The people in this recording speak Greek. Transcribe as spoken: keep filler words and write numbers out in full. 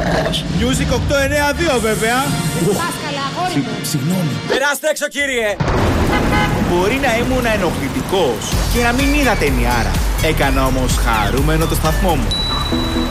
κάπως. Music οκτώ εννιά δύο βέβαια. Πας καλά, αγόρι μου. Συγγνώμη. Περάστε έξω, κύριε. Μπορεί να ήμουν ενοχλητικός και να μην είδα ταινιάρα. Έκανα όμως χαρούμενο το σταθμό μου.